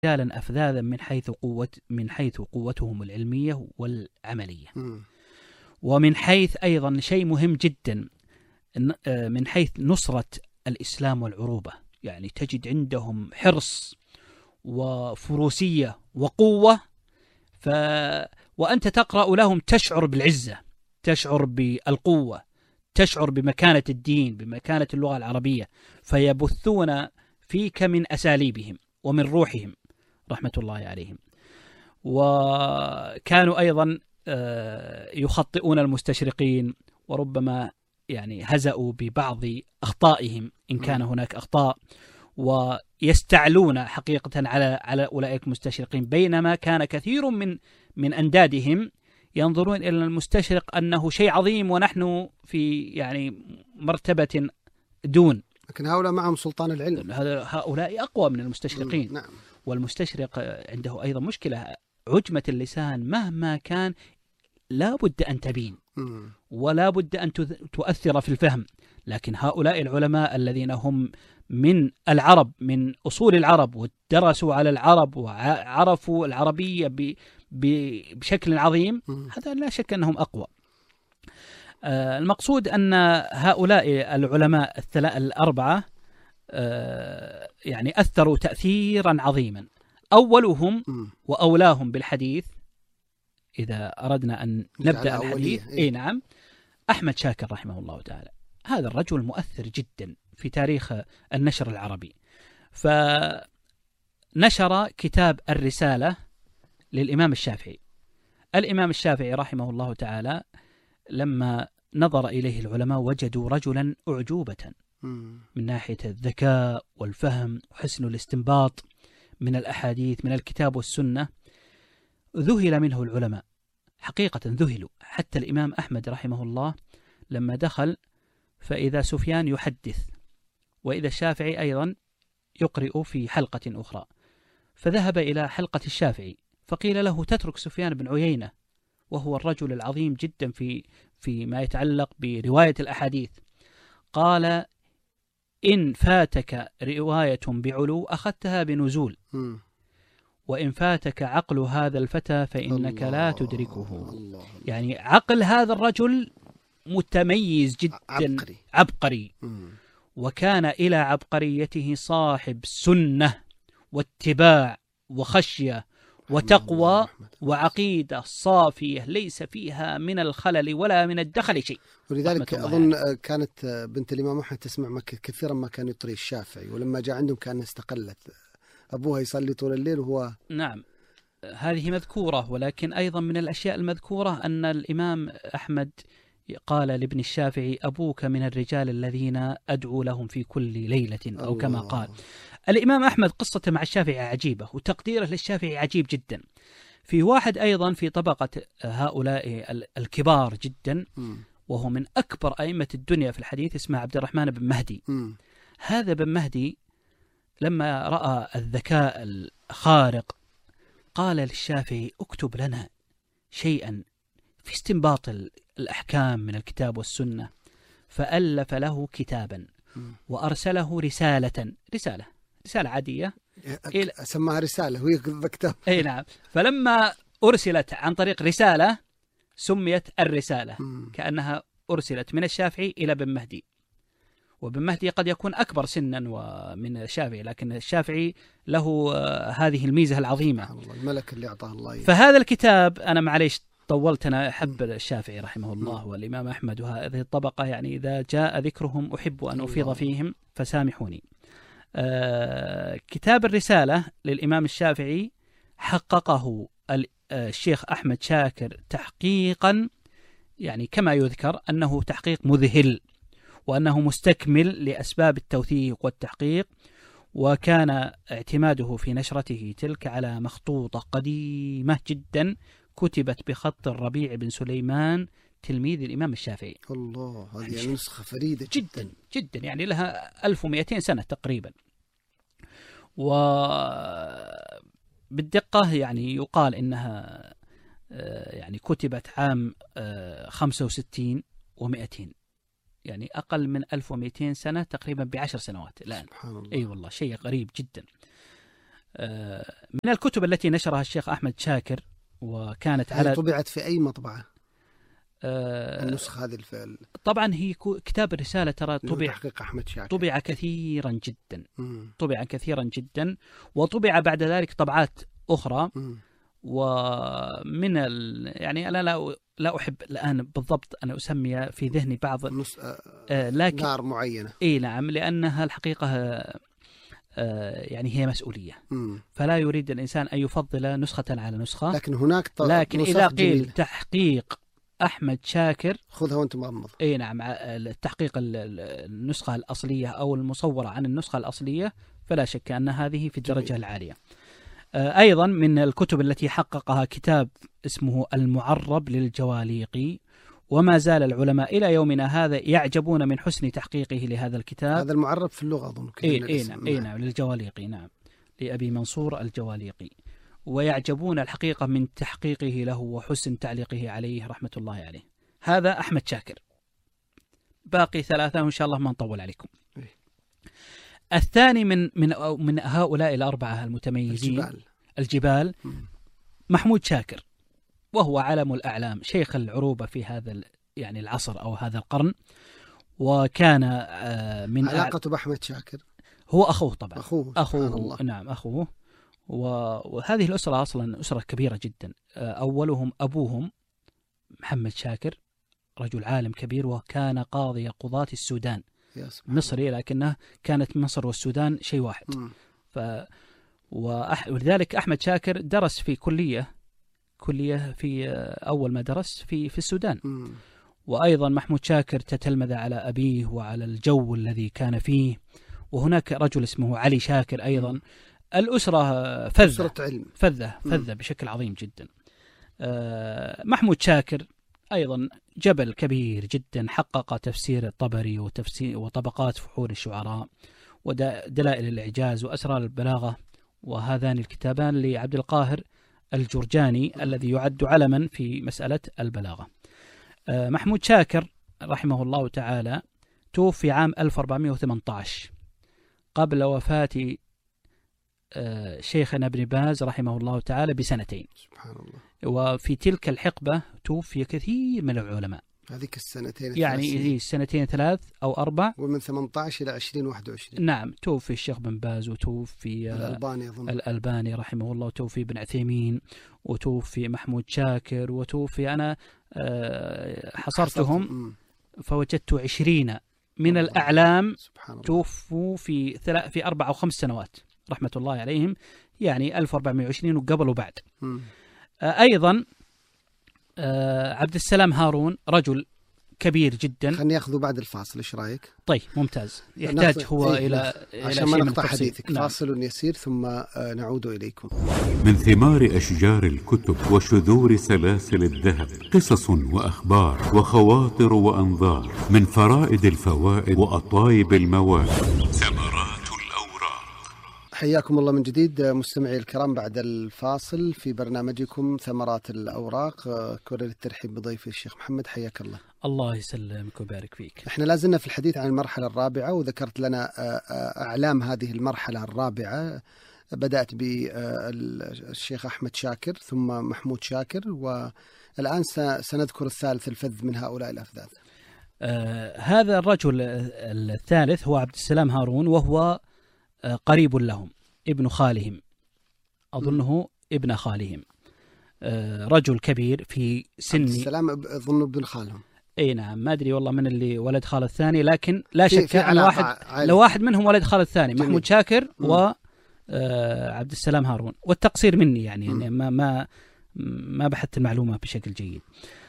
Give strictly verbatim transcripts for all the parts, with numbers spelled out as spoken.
رجالا أفذاذا من حيث قوة من حيث قوتهم العلمية والعملية، م. ومن حيث أيضا شيء مهم جدا من حيث نصرة الإسلام والعروبة، يعني تجد عندهم حرص وفروسية وقوة، ف... وأنت تقرأ لهم تشعر بالعزة، تشعر بالقوة، تشعر بمكانة الدين، بمكانة اللغة العربية، فيبثون فيك من أساليبهم ومن روحهم رحمة الله عليهم. وكانوا أيضا يخطئون المستشرقين، وربما يعني هزأوا ببعض أخطائهم إن كان هناك أخطاء، ويستعلون حقيقة على على أولئك المستشرقين، بينما كان كثير من من أندادهم ينظرون إلى المستشرق أنه شيء عظيم ونحن في يعني مرتبة دون. لكن هؤلاء معهم سلطان العلم، هؤلاء أقوى من المستشرقين. نعم. والمستشرق عنده أيضا مشكلة، عجمة اللسان مهما كان لا بد أن تبين ولا بد أن تؤثر في الفهم. لكن هؤلاء العلماء الذين هم من العرب، من أصول العرب، ودرسوا على العرب وعرفوا العربية بشكل عظيم، هذا لا شك أنهم أقوى. آه المقصود أن هؤلاء العلماء الأربعة آه يعني أثروا تأثيرا عظيما. أولهم وأولاهم بالحديث إذا أردنا أن نبدأ الحديث، إيه نعم، أحمد شاكر رحمه الله تعالى. هذا الرجل مؤثر جدا في تاريخ النشر العربي، فنشر كتاب الرسالة للإمام الشافعي. الإمام الشافعي رحمه الله تعالى لما نظر إليه العلماء وجدوا رجلا أعجوبة من ناحية الذكاء والفهم وحسن الاستنباط من الأحاديث من الكتاب والسنة. ذهل منه العلماء حقيقة، ذهلوا. حتى الإمام أحمد رحمه الله لما دخل فإذا سفيان يحدث وإذا الشافعي أيضا يقرئ في حلقة أخرى، فذهب إلى حلقة الشافعي فقيل له تترك سفيان بن عيينة وهو الرجل العظيم جدا في في ما يتعلق برواية الأحاديث. قال إن فاتك رواية بعلو أخذتها بنزول، وإن فاتك عقل هذا الفتى فإنك لا تدركه. الله. يعني عقل هذا الرجل متميز جدا، عبقري, عبقري. وكان إلى عبقريته صاحب سنة واتباع وخشية وتقوى وعقيدة صافية ليس فيها من الخلل ولا من الدخل شيء. ولذلك أظن يعني. كانت بنت الإمام أحمد تسمع ما كثيرا ما كان يطري الشافعي، ولما جاء عندهم كان استقلت، أبوها يصلي طول الليل وهو. نعم، هذه مذكورة. ولكن أيضا من الأشياء المذكورة أن الإمام أحمد قال لابن الشافعي أبوك من الرجال الذين أدعو لهم في كل ليلة، أو كما قال الإمام أحمد. قصة مع الشافعي عجيبة، وتقديره للشافعي عجيب جدا. في واحد أيضا في طبقة هؤلاء الكبار جدا، وهو من أكبر أئمة الدنيا في الحديث، اسمه عبد الرحمن بن مهدي. هذا بن مهدي لما رأى الذكاء الخارق قال للشافعي اكتب لنا شيئا في استنباط الأحكام من الكتاب والسنة، فألف له كتابا وأرسله رسالة رسالة رسالة عادية، سماها رسالة وهي كتاب. أي نعم. فلما أرسلت عن طريق رسالة سميت الرسالة، كأنها أرسلت من الشافعي إلى بن مهدي. وبن مهدي قد يكون أكبر سنا ومن الشافعي، لكن الشافعي له هذه الميزة العظيمة، الملك اللي أعطاه الله. فهذا الكتاب أنا معليش طولت، أنا أحب الشافعي رحمه الله والإمام أحمد وهذه الطبقة، يعني إذا جاء ذكرهم أحب أن أفيض فيهم فسامحوني. آه كتاب الرسالة للإمام الشافعي حققه الشيخ أحمد شاكر تحقيقا، يعني كما يذكر أنه تحقيق مذهل، وأنه مستكمل لأسباب التوثيق والتحقيق. وكان اعتماده في نشرته تلك على مخطوطة قديمة جدا كتبت بخط الربيع بن سليمان تلميذ الإمام الشافعي. الله، هذه يعني نسخة فريدة جدا جدا، يعني لها ألف ومئتين سنة تقريبا. وبالدقة يعني يقال إنها يعني كتبت عام خمسة وستين ومئتين، يعني أقل من ألف ومئتين سنة تقريبا بعشر سنوات الآن. أي أيوة والله شيء غريب جدا. من الكتب التي نشرها الشيخ أحمد شاكر وكانت على طبعت في أي مطبعة آه النسخة هذه الفعل؟ طبعا هي كتاب الرسالة ترى طبع تحقيق أحمد شاكر طبع كثيرا جدا مم. طبع كثيرا جدا وطبع بعد ذلك طبعات أخرى. مم. ومن ال... يعني أنا لا لا أحب الآن بالضبط أن أسمي في ذهني بعض نص... آه لكن دار معينة. إيه نعم، لأنها الحقيقة آه يعني هي مسؤولية. مم. فلا يريد الإنسان أن يفضل نسخة على نسخة، لكن هناك ط... لكن إذا قيل جميل. تحقيق أحمد شاكر خذها وأنت مغمض. إيه نعم، التحقيق النسخة الأصلية أو المصورة عن النسخة الأصلية فلا شك أن هذه في الدرجة جميل. العالية. أيضا من الكتب التي حققها كتاب اسمه المعرب للجواليقي، وما زال العلماء إلى يومنا هذا يعجبون من حسن تحقيقه لهذا الكتاب. هذا المعرب في اللغة أظن. إيه إيه نعم, إيه نعم للجواليقي، نعم لأبي منصور الجواليقي، ويعجبون الحقيقة من تحقيقه له وحسن تعليقه عليه رحمة الله عليه. هذا أحمد شاكر. باقي ثلاثة وإن شاء الله ما نطول عليكم. الثاني من من من هؤلاء الأربعة المتميزين الجبال, الجبال محمود شاكر، وهو علم الأعلام، شيخ العروبة في هذا يعني العصر أو هذا القرن، وكان من علاقته بأحمد شاكر هو أخوه طبعا أخوه, أخوه نعم أخوه. وهذه الأسرة أصلا أسرة كبيرة جدا. أولهم أبوهم محمد شاكر، رجل عالم كبير، وكان قاضي قضاة السودان، مصري لكنه كانت مصر والسودان شيء واحد. ف ولذلك أحمد شاكر درس في كلية كلية في أول ما درس في في السودان. م. وأيضا محمود شاكر تتلمذ على أبيه وعلى الجو الذي كان فيه. وهناك رجل اسمه علي شاكر أيضا. م. الأسرة فذة أسرة علم فذة فذة بشكل عظيم جدا. محمود شاكر أيضا جبل كبير جدا، حقق تفسير الطبري وتفسير وطبقات فحول الشعراء ودلائل الإعجاز وأسرار البلاغة، وهذان الكتابان لعبد القاهر الجرجاني الذي يعد علما في مسألة البلاغة. محمود شاكر رحمه الله تعالى توفي عام ألف وأربعمائة وثمانية عشر قبل وفاة شيخنا ابن باز رحمه الله تعالى بسنتين. سبحان الله. وفي تلك الحقبة توفي كثير من العلماء، هذيك السنتين يعني هي السنتين ثلاث أو أربع، ومن ثمانية عشر إلى عشرين واحد وعشرين. نعم، توفي الشيخ بن باز، وتوفي الألباني أظن الألباني رحمه الله، وتوفي بن عثيمين، وتوفي محمود شاكر، وتوفي أنا حصرتهم فوجدت عشرين من الأعلام توفوا في ثلاث في أربع أو خمس سنوات رحمة الله عليهم، يعني ألف وأربعمائة وعشرين وقبل وبعد. م. أيضا عبد السلام هارون رجل كبير جدا. خلينا ناخذه بعد الفاصل، ايش رايك؟ طيب ممتاز، يحتاج هو إيه الى عشان ما نقطع حديثك. نعم. فاصل يسير ثم نعود اليكم. من ثمار اشجار الكتب وشذور سلاسل الذهب قصص واخبار وخواطر وانظار، من فرائد الفوائد واطايب المواد ثمرات الاوراق. حياكم الله من جديد مستمعي الكرام بعد الفاصل في برنامجكم ثمرات الأوراق. كرر الترحيب بضيفي الشيخ محمد، حياك الله. الله يسلمك ويبارك فيك. احنا لازلنا في الحديث عن المرحلة الرابعة، وذكرت لنا أعلام هذه المرحلة الرابعة. بدأت بالشيخ أحمد شاكر ثم محمود شاكر، والآن سنذكر الثالث الفذ من هؤلاء الأفذاذ. آه هذا الرجل الثالث هو عبد السلام هارون، وهو قريب لهم، ابن خالهم، أظنه ابن خالهم، رجل كبير في سن. عبد السلام أظنه ابن خالهم. اي نعم، ما ادري والله من اللي ولد خال الثاني، لكن لا شك ان واحد لو واحد منهم ولد خال الثاني، جميل. محمود شاكر وعبد السلام هارون، والتقصير مني يعني, يعني ما ما ما بحثت المعلومة بشكل جيد.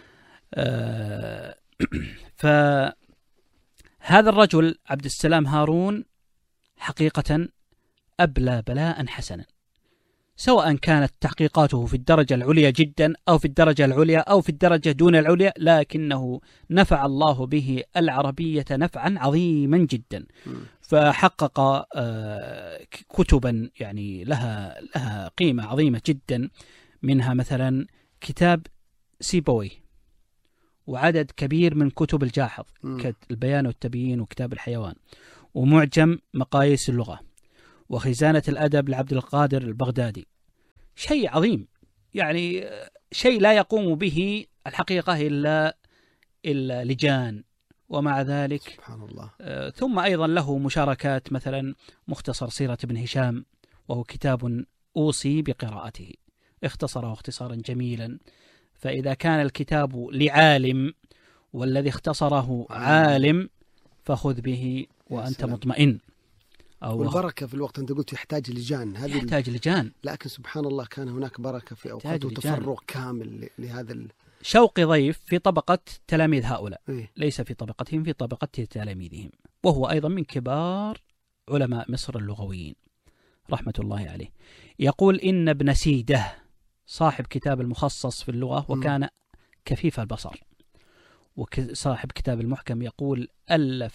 فهذا الرجل عبد السلام هارون حقيقة أبلى بلاء حسنا، سواء كانت تحقيقاته في الدرجة العليا جدا أو في الدرجة العليا أو في الدرجة دون العليا، لكنه نفع الله به العربية نفعا عظيما جدا. فحقق كتبا يعني لها لها قيمة عظيمة جدا، منها مثلا كتاب سيبويه، وعدد كبير من كتب الجاحظ كالبيان والتبيين وكتاب الحيوان، ومعجم مقاييس اللغة، وخزانة الأدب لعبد القادر البغدادي. شيء عظيم، يعني شيء لا يقوم به الحقيقة إلا إلا لجان، ومع ذلك سبحان الله. آه ثم أيضا له مشاركات، مثلا مختصر سيرة ابن هشام، وهو كتاب أوصي بقراءته، اختصره اختصارا جميلا. فإذا كان الكتاب لعالم والذي اختصره عالم فخذ به وأنت مطمئن. أو والبركة في الوقت، أنت قلت يحتاج لجان، هذه يحتاج لجان، لكن سبحان الله كان هناك بركة في أوقات وتفرغ كامل لهذا ال... شوقي ضيف في طبقة تلاميذ هؤلاء، إيه؟ ليس في طبقتهم، في طبقة تلاميذهم، وهو أيضا من كبار علماء مصر اللغويين رحمة الله عليه. يقول إن ابن سيده صاحب كتاب المخصص في اللغة وكان كفيف البصر، وصاحب كتاب المحكم، يقول ألف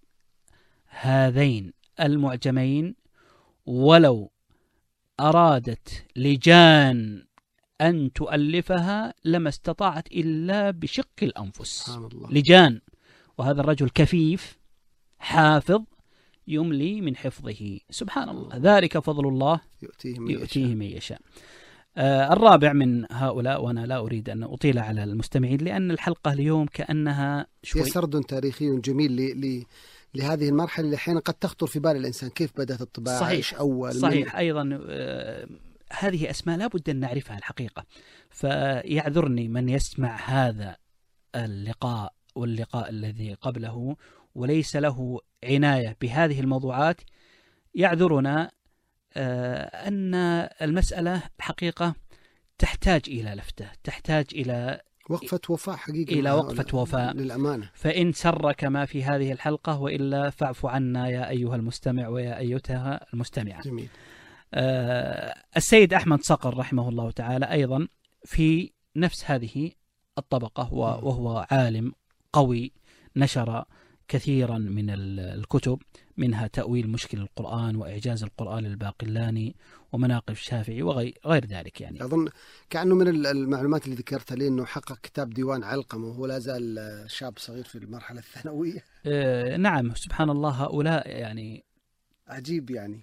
هذين المعجمين ولو أرادت لجان أن تؤلفها لما استطاعت إلا بشق الأنفس. لجان، وهذا الرجل كفيف حافظ يملي من حفظه. سبحان الله، ذلك فضل الله يؤتيه من يؤتيه يشاء. من يشاء. آه الرابع من هؤلاء، وأنا لا أريد أن أطيل على المستمعين لأن الحلقة اليوم كأنها شوي في سرد تاريخي جميل ل... ل... لهذه المرحلة اللي حين قد تخطر في بال الإنسان، كيف بدأت الطباعة، صحيح أول صحيح من... أيضا آه هذه أسماء لا بد أن نعرفها الحقيقة. فيعذرني من يسمع هذا اللقاء واللقاء الذي قبله وليس له عناية بهذه الموضوعات، يعذرنا آه أن المسألة الحقيقة تحتاج إلى لفتة، تحتاج إلى وقفة وفاء حقيقة، إلى وقفة وفاء للأمانة. فإن سرك ما في هذه الحلقة، وإلا فاعف عنا يا أيها المستمع ويا أيتها المستمعة. جميل. آه السيد أحمد صقر رحمه الله تعالى أيضا في نفس هذه الطبقة، وهو عالم قوي نشر كثيرا من الكتب، منها تأويل مشكل القرآن وإعجاز القرآن للباقلاني ومناقب الشافعي وغير ذلك. يعني أظن كأنه من المعلومات اللي ذكرتها لي أنه حقق كتاب ديوان علقمة وهو لا زال شاب صغير في المرحلة الثانوية. آه نعم، سبحان الله، هؤلاء يعني عجيب. يعني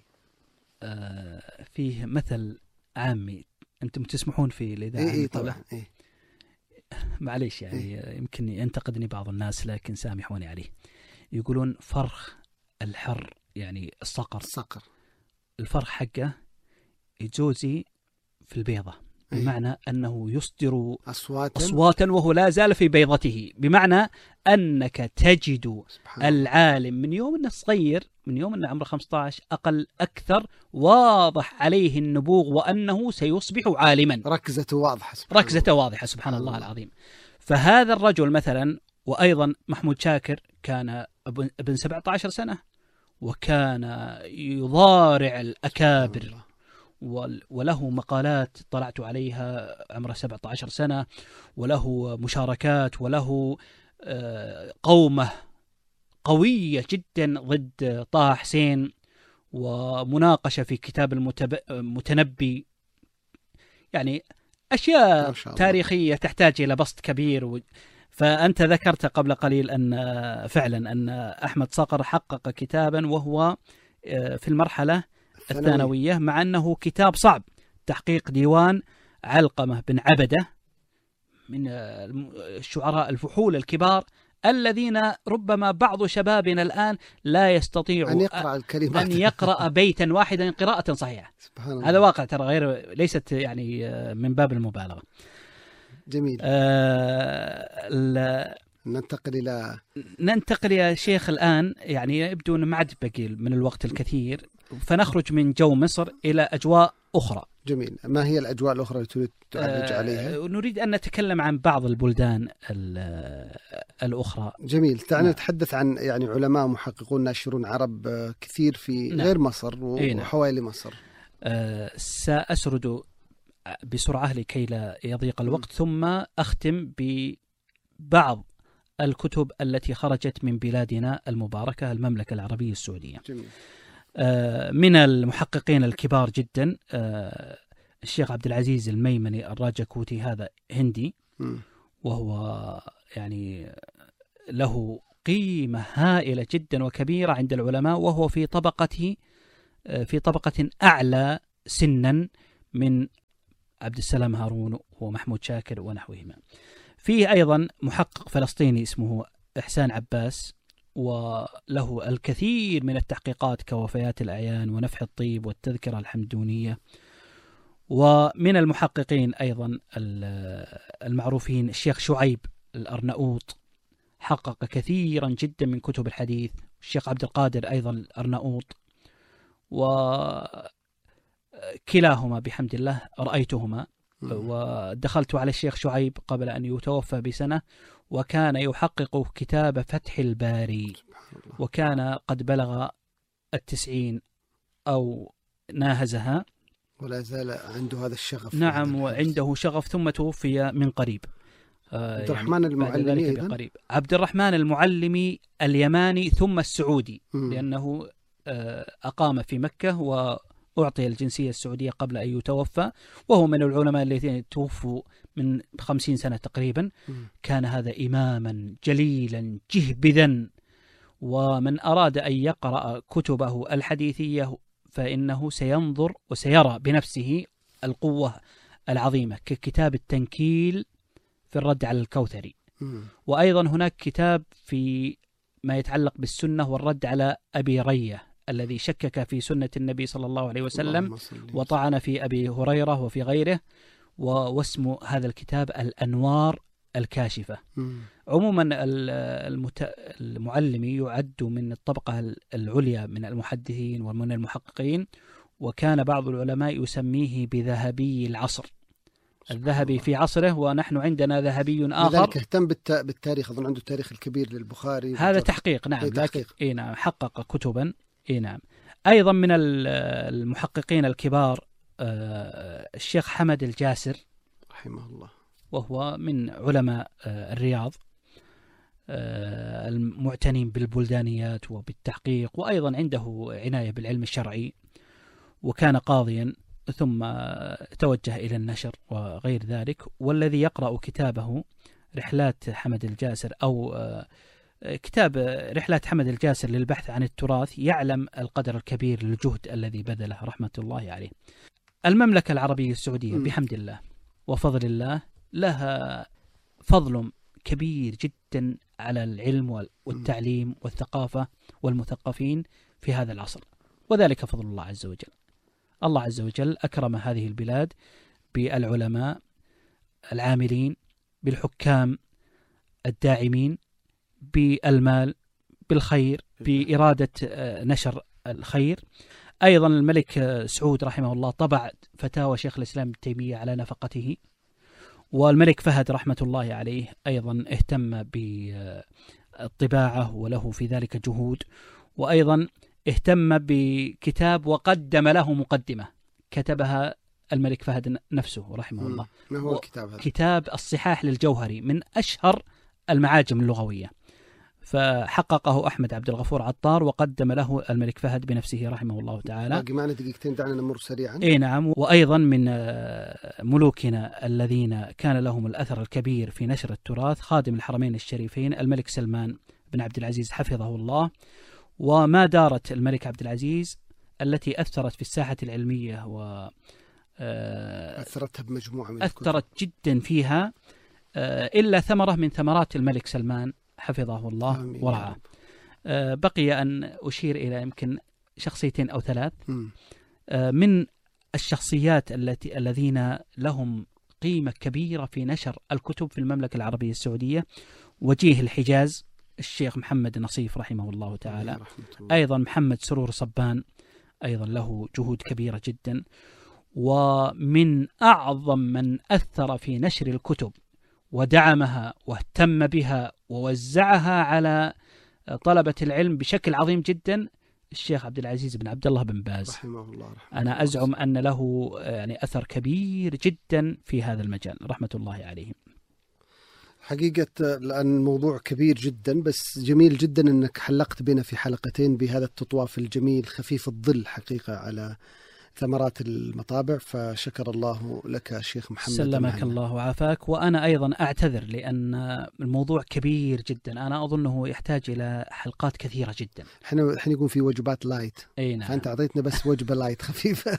آه فيه مثل عامي، أنتم تسمحون في الإذاعة؟ إيه إيه طبعا. إيه معليش يعني إيه؟ يمكن ينتقدني بعض الناس لكن سامحوني عليه. يقولون فرخ الحر، يعني الصقر الصقر الفرخ حقه يجوزي في البيضة، بمعنى إيه؟ أنه يصدر أصواتا, أصواتا وهو لا زال في بيضته، بمعنى أنك تجد العالم من يوم أنه صغير، من يوم أنه عمره خمسة عشر أقل أكثر، واضح عليه النبوغ وأنه سيصبح عالما، ركزته واضحة، ركزته واضحة سبحان الله, الله العظيم. فهذا الرجل مثلا، وأيضا محمود شاكر كان ابن سبعة عشر سنة وكان يضارع الأكابر، وله مقالات طلعت عليها عمره سبعة عشر سنة، وله مشاركات، وله قومة قوية جدا ضد طه حسين، ومناقشة في كتاب المتنبي، يعني أشياء تاريخية تحتاج إلى بسط كبير. فأنت ذكرت قبل قليل أن فعلا أن أحمد صقر حقق كتابا وهو في المرحلة الثانوية، مع أنه كتاب صعب، تحقيق ديوان علقمة بن عبدة من الشعراء الفحول الكبار الذين ربما بعض شبابنا الآن لا يستطيع أن يقرأ الكلمات، أن يقرأ بيتا واحدا قراءة صحيحة. هذا واقع ترى، غير ليست يعني من باب المبالغة. جميل. آه ننتقل إلى ننتقل يا شيخ الآن، يعني يبدو أن ما عاد بقي من الوقت الكثير، فنخرج من جو مصر إلى أجواء أخرى. جميل. ما هي الأجواء الأخرى التي تريد تعرج عليها؟ آه نريد أن نتكلم عن بعض البلدان الأخرى. جميل. تعالى نتحدث عن يعني علماء محققون ناشرون عرب كثير في نعم. غير مصر وحوالي مصر. آه سأسرد بسرعة لكي لا يضيق الوقت، م. ثم أختم ببعض الكتب التي خرجت من بلادنا المباركة المملكة العربية السعودية. جميل. آه من المحققين الكبار جدا آه الشيخ عبد العزيز الميمني الراجكوتي، هذا هندي، م. وهو يعني له قيمة هائلة جدا وكبيرة عند العلماء، وهو في طبقته في طبقة أعلى سنا من عبد السلام هارون ومحمود شاكر ونحوهما. فيه أيضا محقق فلسطيني اسمه إحسان عباس، وله الكثير من التحقيقات كوفيات الأعيان ونفح الطيب والتذكرة الحمدونية. ومن المحققين أيضا المعروفين الشيخ شعيب الأرناؤوط، حقق كثيرا جدا من كتب الحديث. الشيخ عبد القادر أيضا الأرناؤوط، وكلاهما بحمد الله رأيتهما. ودخلت على الشيخ شعيب قبل أن يتوفى بسنة، وكان يحقق كتاب فتح الباري، وكان قد بلغ التسعين أو ناهزها، ولا زال عنده هذا الشغف. نعم، وعنده شغف، ثم توفي من قريب. عبد الرحمن يعني المعلمي أيضا. عبد الرحمن المعلمي اليماني ثم السعودي، م. لأنه أقام في مكة وأعطي الجنسية السعودية قبل أن يتوفى، وهو من العلماء الذين توفوا من خمسين سنة تقريبا. م. كان هذا إماما جليلا جهبذا، ومن أراد أن يقرأ كتبه الحديثية فإنه سينظر وسيرى بنفسه القوة العظيمة، ككتاب التنكيل في الرد على الكوثري. م. وأيضا هناك كتاب في ما يتعلق بالسنة والرد على أبي رية الذي شكك في سنة النبي صلى الله عليه وسلم وطعن في أبي هريرة وفي غيره، واسم هذا الكتاب الأنوار الكاشفة. م. عموما المت... المعلمي يعد من الطبقة العليا من المحدثين ومن المحققين، وكان بعض العلماء يسميه بذهبي العصر، الذهبي في عصره، ونحن عندنا ذهبي آخر. لذلك اهتم بالتاريخ، أظن عنده التاريخ الكبير للبخاري. هذا تحقيق، نعم، تحقيق. إيه نعم، حقق كتبا. إيه نعم. أيضا من المحققين الكبار الشيخ حمد الجاسر رحمه الله، وهو من علماء الرياض المعتنين بالبلدانيات وبالتحقيق، وأيضا عنده عناية بالعلم الشرعي، وكان قاضيا ثم توجه إلى النشر وغير ذلك. والذي يقرأ كتابه رحلات حمد الجاسر أو كتاب رحلات حمد الجاسر للبحث عن التراث يعلم القدر الكبير للجهد الذي بذله رحمة الله عليه. المملكة العربية السعودية بحمد الله وفضل الله لها فضل كبير جدا على العلم والتعليم والثقافة والمثقفين في هذا العصر، وذلك فضل الله عز وجل. الله عز وجل أكرم هذه البلاد بالعلماء العاملين، بالحكام الداعمين، بالمال، بالخير، بإرادة نشر الخير. أيضا الملك سعود رحمه الله طبع فتاوى شيخ الإسلام ابن تيمية على نفقته، والملك فهد رحمة الله عليه أيضا اهتم بالطباعة وله في ذلك جهود، وأيضا اهتم بكتاب وقدم له مقدمة كتبها الملك فهد نفسه رحمه الله. ما هو الكتاب هذا؟ كتاب الصحاح للجوهري، من أشهر المعاجم اللغوية، فحققه أحمد عبد الغفور عطار وقدم له الملك فهد بنفسه رحمه الله تعالى. باقي معنا دقيقتين، دعنا نمر سريعا. اي نعم. وأيضا من ملوكنا الذين كان لهم الأثر الكبير في نشر التراث خادم الحرمين الشريفين الملك سلمان بن عبد العزيز حفظه الله. وما دارت الملك عبد العزيز التي أثرت في الساحة العلمية و أثرتها بمجموعة من أثرت الكتب. جدا فيها إلا ثمرة من ثمرات الملك سلمان حفظه الله ورعاه. بقي أن أشير إلى يمكن شخصيتين أو ثلاث م. من الشخصيات التي الذين لهم قيمة كبيرة في نشر الكتب في المملكة العربية السعودية. وجيه الحجاز الشيخ محمد نصيف رحمه الله تعالى، الله. أيضا محمد سرور صبان أيضا له جهود كبيرة جدا. ومن أعظم من أثر في نشر الكتب ودعمها واهتم بها ووزعها على طلبة العلم بشكل عظيم جدا الشيخ عبد العزيز بن عبد الله بن باز رحمه الله. رحمه أنا أزعم أن له يعني أثر كبير جدا في هذا المجال رحمة الله عليه. حقيقة لأن الموضوع كبير جدا، بس جميل جدا أنك حلقت بنا في حلقتين بهذا التطواف الجميل خفيف الظل حقيقة على ثمرات المطابع. فشكر الله لك شيخ محمد. سلمك الله وعافاك. وأنا أيضا أعتذر لأن الموضوع كبير جدا، أنا أظنه يحتاج إلى حلقات كثيرة جدا. احنا الحين يكون في وجبات لايت، أي نعم. فأنت أعطيتنا بس وجبة لايت خفيفة.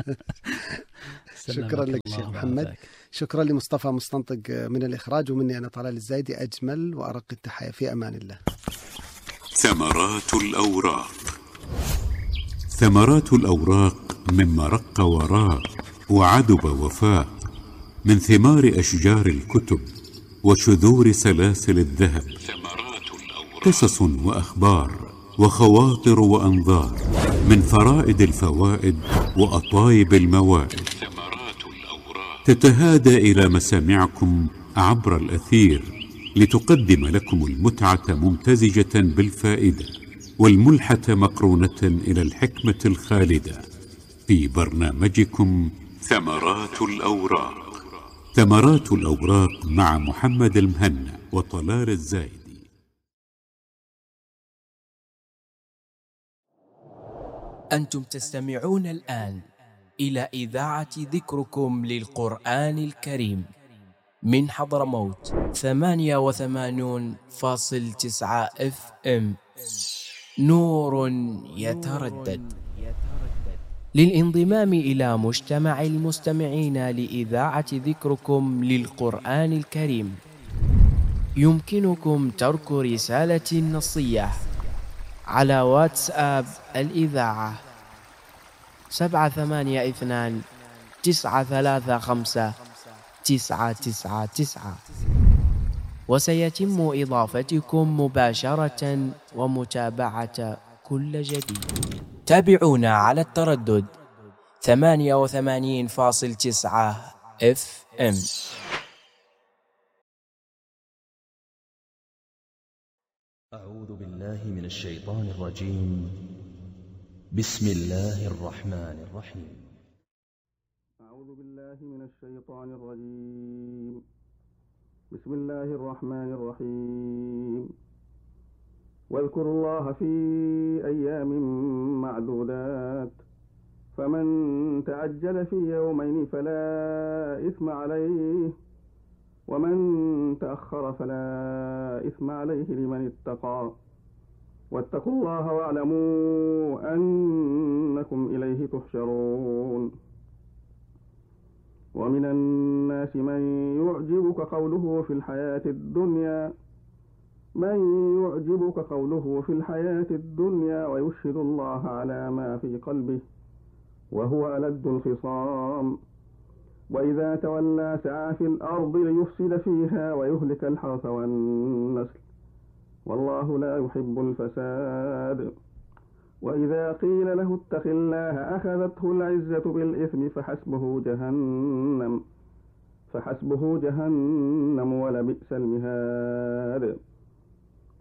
شكرا لك شيخ محمد. وعافاك. شكرا لمصطفى مستنطق من الإخراج، ومني أنا طلال الزايدي أجمل وأرق التحايا. في أمان الله. ثمرات الأوراق. ثمرات الأوراق مما رق وراق وعدب وفاق، من ثمار أشجار الكتب وشذور سلاسل الذهب. ثمرات الأوراق قصص وأخبار وخواطر وأنظار، من فرائد الفوائد وأطايب الموائد. ثمرات الأوراق تتهادى إلى مسامعكم عبر الأثير، لتقدم لكم المتعة ممتزجة بالفائدة، والملحة مقرونة إلى الحكمة الخالدة، في برنامجكم ثمرات الأوراق. ثمرات الأوراق مع محمد المهنا وطلال الزايدي. أنتم تستمعون الآن إلى إذاعة ذكركم للقرآن الكريم من حضرموت ثمانية وثمانون فاصل تسعة اف ام. نور يتردد. للانضمام إلى مجتمع المستمعين لإذاعة ذكركم للقرآن الكريم، يمكنكم ترك رسالة نصية على واتساب الإذاعة سبعة ثمانية اثنان تسعة ثلاثة خمسة تسعة تسعة تسعة، وسيتم إضافتكم مباشرة ومتابعة كل جديد. تابعونا على التردد ثمانية وثمانين فاصل تسعة اف ام. أعوذ بالله من الشيطان الرجيم. بسم الله الرحمن الرحيم. أعوذ بالله من الشيطان الرجيم. بسم الله الرحمن الرحيم. واذكروا الله في أيام معدودات، فمن تعجل في يومين فلا إثم عليه، ومن تأخر فلا إثم عليه لمن اتقى، واتقوا الله واعلموا أنكم إليه تحشرون. ومن الناس من يعجبك قوله في الحياة الدنيا من يعجبك قوله في الحياة الدنيا ويشهد الله على ما في قلبه وهو ألد الخصام، وإذا تولى سعى في الأرض ليفسد فيها ويهلك الحرث والنسل، والله لا يحب الفساد. وإذا قيل له اتق الله أخذته العزة بالإثم فحسبه جهنم فحسبه جهنم ولبئس المهاد.